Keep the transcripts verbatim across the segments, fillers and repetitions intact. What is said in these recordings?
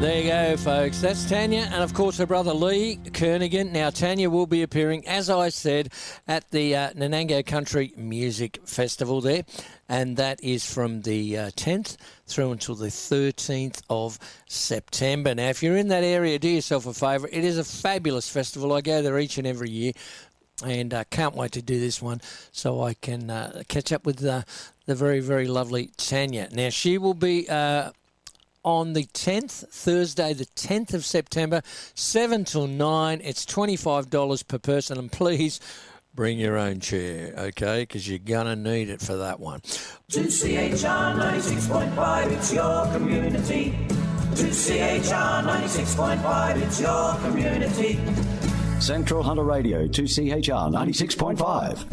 There you go, folks. That's Tanya and, of course, her brother Lee Kernaghan. Now, Tanya will be appearing, as I said, at the uh, Nanango Country Music Festival there, and that is from the uh, tenth through until the thirteenth of September. Now, if you're in that area, do yourself a favour. It is a fabulous festival. I go there each and every year, and uh, can't wait to do this one so I can uh, catch up with uh, the very, very lovely Tanya. Now, she will be... Uh, on the tenth, Thursday, the tenth of September, seven till nine. It's twenty-five dollars per person. And please bring your own chair, okay, because you're going to need it for that one. two C H R ninety-six point five, it's your community. two C H R ninety-six point five, it's your community. Central Hunter Radio, two C H R ninety-six point five.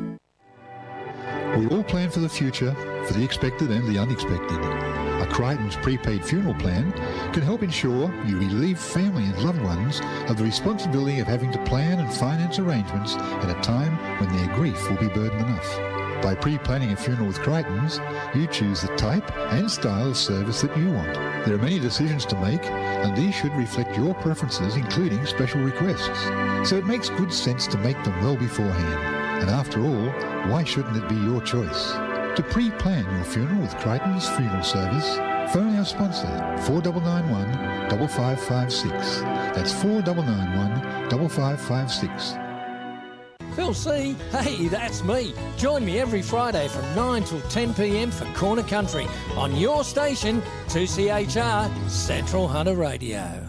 We all plan for the future, for the expected and the unexpected. A Crichton's prepaid funeral plan can help ensure you relieve family and loved ones of the responsibility of having to plan and finance arrangements at a time when their grief will be burden enough. By pre-planning a funeral with Crichton's, you choose the type and style of service that you want. There are many decisions to make, and these should reflect your preferences, including special requests. So it makes good sense to make them well beforehand. And after all, why shouldn't it be your choice? To pre-plan your funeral with Crichton's Funeral Service, phone our sponsor, four nine nine one, five five five six. That's four nine nine one, five five five six. Phil C, hey, that's me. Join me every Friday from nine till ten p m for Corner Country on your station, two C H R Central Hunter Radio.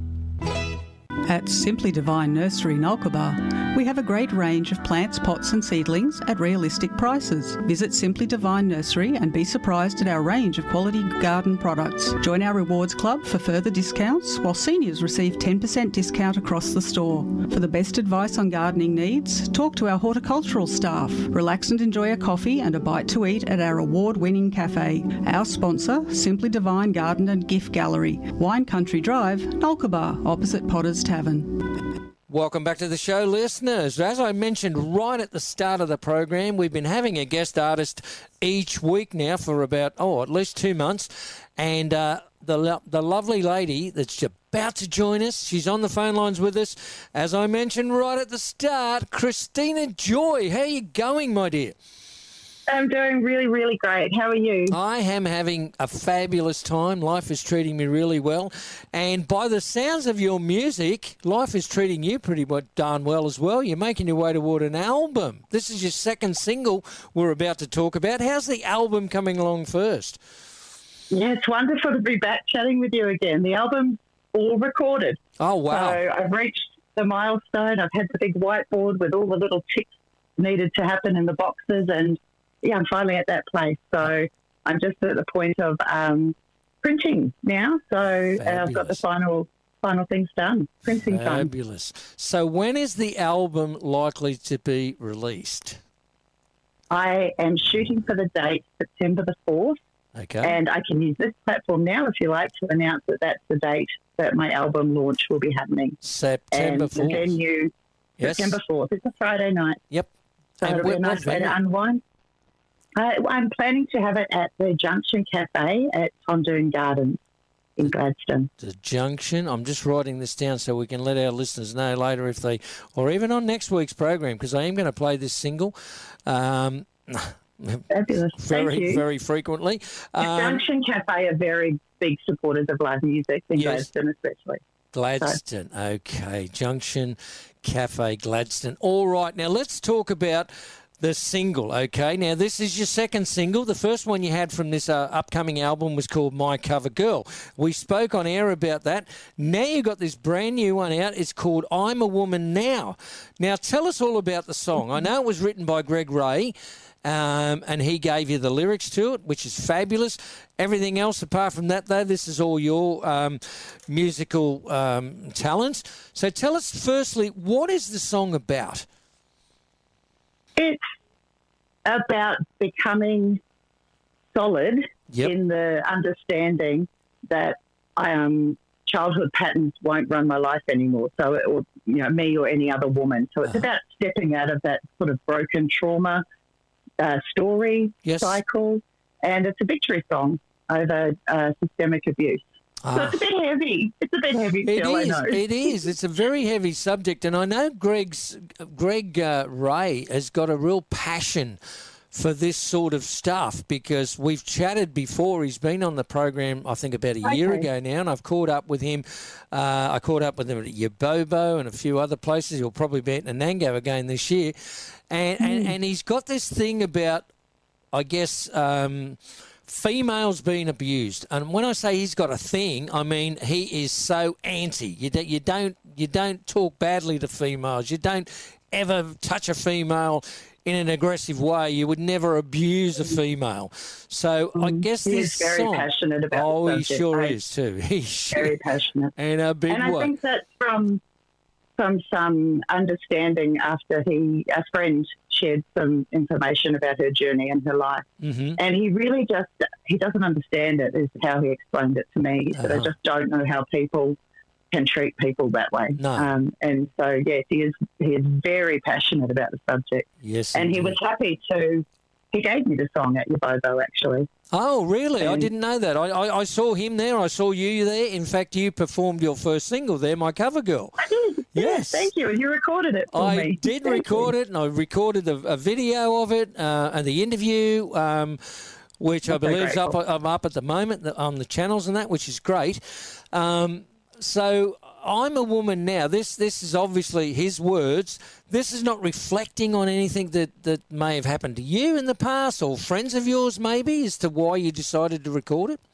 At Simply Divine Nursery Nulkaba, we have a great range of plants, pots and seedlings at realistic prices. Visit Simply Divine Nursery and be surprised at our range of quality garden products. Join our rewards club for further discounts, while seniors receive ten percent discount across the store. For the best advice on gardening needs, talk to our horticultural staff. Relax and enjoy a coffee and a bite to eat at our award-winning cafe. Our sponsor, Simply Divine Garden and Gift Gallery, Wine Country Drive, Nulkaba, opposite Potter's Tavern. Welcome back to the show, listeners. As I mentioned right at the start of the program, we've been having a guest artist each week now for about, oh, at least two months. And uh, the lo- the lovely lady that's about to join us, she's on the phone lines with us. As I mentioned right at the start, Christina Joy. How are you going, my dear? I'm doing really, really great. How are you? I am having a fabulous time. Life is treating me really well. And by the sounds of your music, life is treating you pretty much darn well as well. You're making your way toward an album. This is your second single we're about to talk about. How's the album coming along first? Yeah, it's wonderful to be back chatting with you again. The album's all recorded. Oh, wow. So I've reached the milestone. I've had the big whiteboard with all the little ticks needed to happen in the boxes, and yeah, I'm finally at that place. So I'm just at the point of um, printing now. So uh, I've got the final final things done. Printing time. Fabulous. So when is the album likely to be released? I am shooting for the date September the fourth. Okay. And I can use this platform now, if you like, to announce that that's the date that my album launch will be happening. September fourth. And the venue, yes. September fourth. It's a Friday night. Yep. So and it'll be a nice way to unwind. Uh, I'm planning to have it at the Junction Cafe at Tondoon Gardens in Gladstone. The Junction. I'm just writing this down so we can let our listeners know later if they, or even on next week's program, because I am going to play this single. Um, Fabulous. Very, Thank you. very frequently. The Um, Junction Cafe are very big supporters of live music in Yes. Gladstone especially. Gladstone, okay. Junction Cafe, Gladstone. All right, now let's talk about the single, okay? Now, this is your second single. The first one you had from this uh, upcoming album was called My Cover Girl. We spoke on air about that. Now you've got this brand new one out. It's called I'm a Woman Now. Now, tell us all about the song. I know it was written by Greg Ray, um, and he gave you the lyrics to it, which is fabulous. Everything else apart from that, though, this is all your um, musical um, talents. So tell us, firstly, what is the song about? It's about becoming solid Yep. in the understanding that um, childhood patterns won't run my life anymore. So, it, or you know, me or any other woman. So it's Uh-huh. about stepping out of that sort of broken trauma uh, story Yes. cycle, and it's a victory song over uh, systemic abuse. So it's a bit heavy. It's a bit heavy It still, is. I know. It is. It's a very heavy subject, and I know Greg's Greg uh, Ray has got a real passion for this sort of stuff because we've chatted before. He's been on the program, I think, about a year Okay. ago now, and I've caught up with him. Uh, I caught up with him at Yabobo and a few other places. He'll probably be at Nanango again this year, and Hmm. and, and he's got this thing about, I guess. Um, Females being abused, and when I say he's got a thing, I mean he is so anti. You don't, you don't, you don't talk badly to females. You don't ever touch a female in an aggressive way. You would never abuse a female. So I guess He this is very song. passionate about Oh, the he subject. sure I- is too. He's Very passionate. and a big And I one. think that's from from some understanding after he, a friend shared some information about her journey and her life. Mm-hmm. And he really just, he doesn't understand it, is how he explained it to me. He said, Uh-huh. I just don't know how people can treat people that way. No. Um, and so, yes, he is, he is very passionate about the subject. Yes, And he indeed. was happy to, he gave me the song at Yabobo, actually. Oh, really? I And- didn't know that. I, I, I saw him there. I saw you there. In fact, you performed your first single there, My Cover Girl. I did. Yes. Thank you. And you recorded it for I me. did Thank record you. it, and I recorded a, a video of it uh, and the interview, um, which I I'm so believe is up, grateful. I'm up at the moment on the channels and that, which is great. Um, so I'm a woman now. This this is obviously his words. This is not reflecting on anything that, that may have happened to you in the past or friends of yours maybe as to why you decided to record it.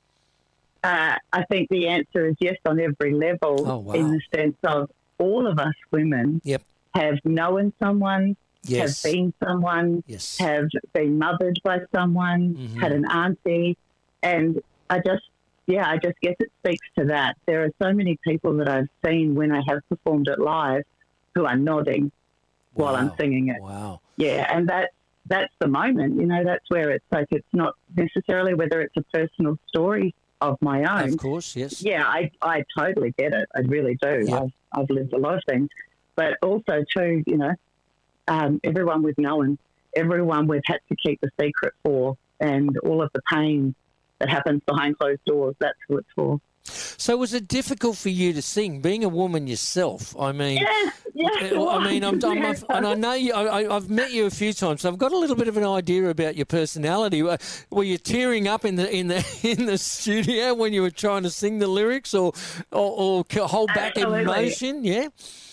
Uh, I think the answer is yes on every level, Oh, wow. in the sense of all of us women Yep. have known someone, Yes. have been someone, Yes. have been mothered by someone, Mhm. had an auntie, and I just, yeah, I just guess it speaks to that. There are so many people that I've seen when I have performed it live who are nodding while I'm Wow. singing it. Wow. Yeah, and that that's the moment, you know, that's where it's like it's not necessarily whether it's a personal story of my own. Of course, yes. Yeah, I, I totally get it. I really do. Yeah. I've, I've lived a lot of things. But also, too, you know, um, everyone we've known, everyone we've had to keep a secret for, and all of the pain that happens behind closed doors, that's who it's for. So was it difficult for you to sing, being a woman yourself? I mean, Yes, yes. Uh, I mean, I'm, I'm, Yes. and I know you. I, I- I've met you a few times, so I've got a little bit of an idea about your personality. Were were you tearing up in the in the in the studio when you were trying to sing the lyrics, or or, or c- hold back Absolutely. emotion? Yeah.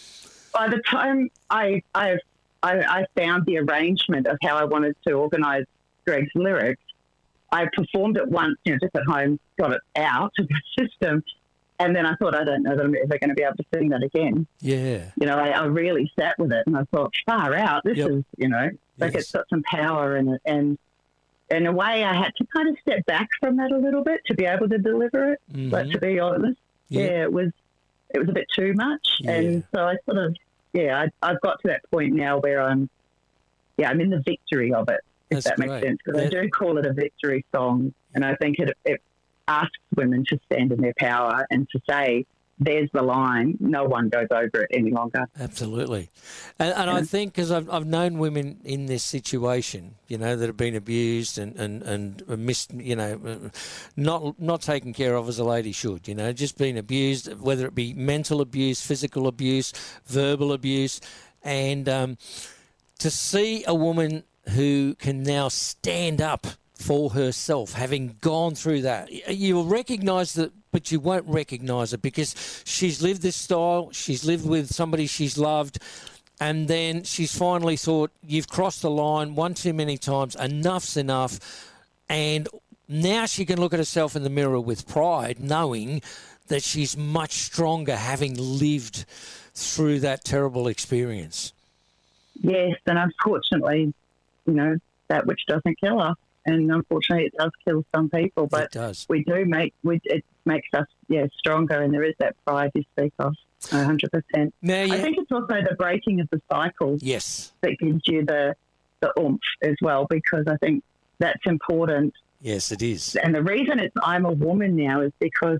By the time I, I, I, I found the arrangement of how I wanted to organise Greg's lyrics, I performed it once, you know, just at home, got it out of the system, and then I thought, I don't know that I'm ever going to be able to sing that again. Yeah. You know, I, I really sat with it, and I thought, far out, this Yep. is, you know, like Yes. it's got some power in it. And in a way, I had to kind of step back from that a little bit to be able to deliver it. But Mhm. to be honest, Yeah. yeah, it was it was a bit too much. Yeah. And so I sort of, yeah, I, I've got to that point now where I'm, yeah, I'm in the victory of it, if That's that great. makes sense. Because I That- do call it a victory song. And I think it, it asks women to stand in their power and to say, there's the line, no one goes over it any longer. Absolutely, and, and I Yeah. think because I've I've known women in this situation, you know, that have been abused and and and missed, you know, uh, not not taken care of as a lady should, you know, just been abused, whether it be mental abuse, physical abuse, verbal abuse, and um, to see a woman who can now stand up for herself, having gone through that, you'll recognise that, but you won't recognise it because she's lived this style, she's lived with somebody she's loved, and then she's finally thought, you've crossed the line one too many times, enough's enough, and now she can look at herself in the mirror with pride, knowing that she's much stronger having lived through that terrible experience. Yes, and unfortunately, you know, that which doesn't kill us. And unfortunately, it does kill some people. But It does. we do make, we, it makes us, yeah, stronger. And there is that pride you speak of, one hundred percent. Now, you, I think it's also the breaking of the cycle yes, that gives you the, the oomph as well, because I think that's important. yes, it is. And the reason it's I'm a woman now is because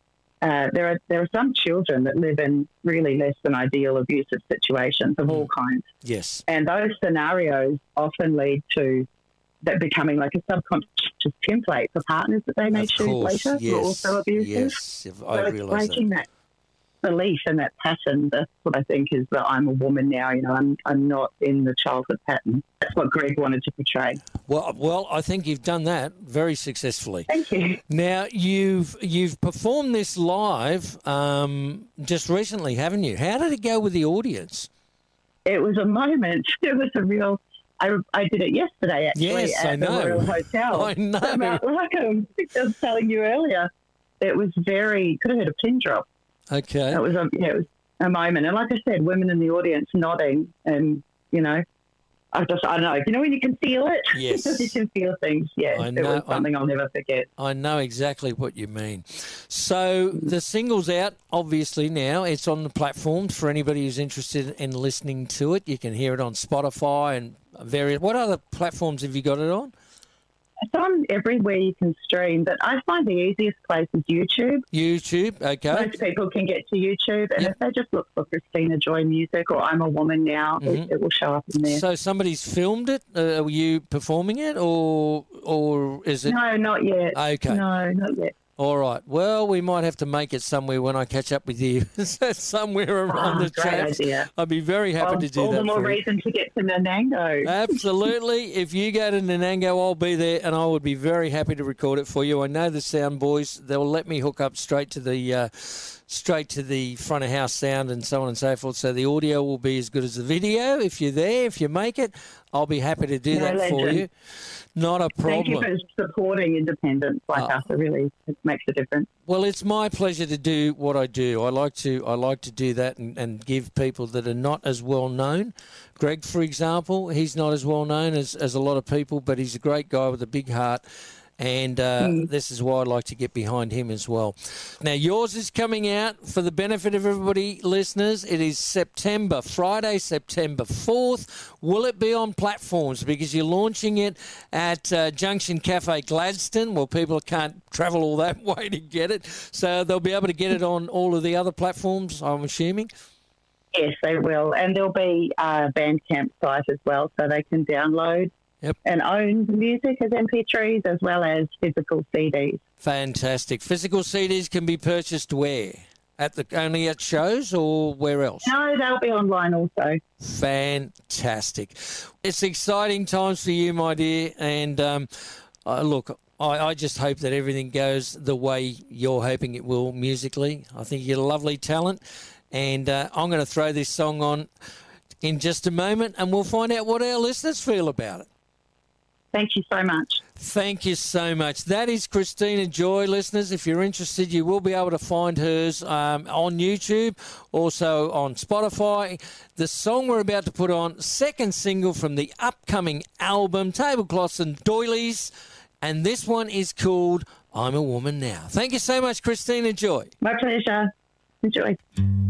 uh, there are there are some children that live in really less than ideal abusive situations of all kinds. Yes, And those scenarios often lead to that becoming like a subconscious as template for partners that they may Of choose course, later yes, who are also abusive. yes, I so it's realise breaking that. that belief and that pattern. That's what I think is that I'm a woman now. You know, I'm I'm not in the childhood pattern. That's what Greg wanted to portray. Well, well, I think you've done that very successfully. Thank you. Now you've you've performed this live um, just recently, haven't you? How did it go with the audience? It was a moment. It was a real. I, I did it yesterday actually Yes, I at the know. Royal Hotel. I know. About, like I was telling you earlier, it was very. Could have heard a pin drop. Okay. It was a yeah, it was a moment, and like I said, women in the audience nodding, and you know, I just I don't know, you know when you can feel it, Yes. you can feel things. Yeah, I it know, was something I'll never forget. I know exactly what you mean. So the single's out, obviously now. It's on the platforms for anybody who's interested in listening to it. You can hear it on Spotify and various. What other platforms have you got it on? It's on everywhere you can stream, but I find the easiest place is YouTube. YouTube, okay. Most people can get to YouTube, and Yep. if they just look for Christina Joy Music or I'm a Woman Now, Mhm. it, it will show up in there. So somebody's filmed it. Uh, are you performing it, or or is it? No, not yet. Okay. No, not yet. All right. Well, we might have to make it somewhere when I catch up with you. somewhere around Oh, the great traps. idea. I'd be very happy Well, to do all that the more for you. reason to get to Nanango. Absolutely. If you go to Nanango, I'll be there, and I would be very happy to record it for you. I know the sound boys; they'll let me hook up straight to the uh, straight to the front of house sound and so on and so forth. So the audio will be as good as the video. If you're there, if you make it, I'll be happy to do No that for legend. you. Not a Thank you problem. for supporting independents like Oh. us. It really it makes a difference. Well, it's my pleasure to do what I do. I like to I like to do that and, and give people that are not as well known. Greg, for example, he's not as well known as, as a lot of people, but he's a great guy with a big heart. And uh, Mm. this is why I like to get behind him as well. Now, yours is coming out for the benefit of everybody, listeners. It is September, Friday, September fourth. Will it be on platforms? Because you're launching it at uh, Junction Cafe Gladstone. Well, people can't travel all that way to get it. So they'll be able to get it on all of the other platforms, I'm assuming. Yes, they will. And there'll be a Bandcamp site as well, so they can download Yep. and own the music as M P threes as well as physical C Ds. Fantastic. Physical C Ds can be purchased where? At the only at shows or where else? No, they'll be online also. Fantastic. It's exciting times for you, my dear. And um, uh, look, I, I just hope that everything goes the way you're hoping it will musically. I think you're a lovely talent. And uh, I'm going to throw this song on in just a moment, and we'll find out what our listeners feel about it. Thank you so much. Thank you so much. That is Christina Joy, listeners. If you're interested, you will be able to find hers um, on YouTube, also on Spotify. The song we're about to put on, second single from the upcoming album, Tablecloths and Doilies, and this one is called I'm a Woman Now. Thank you so much, Christina Joy. My pleasure. Enjoy.